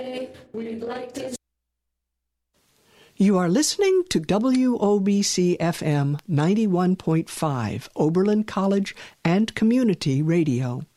We'd like to. You are listening to WOBC FM 91.5, Oberlin College and Community Radio.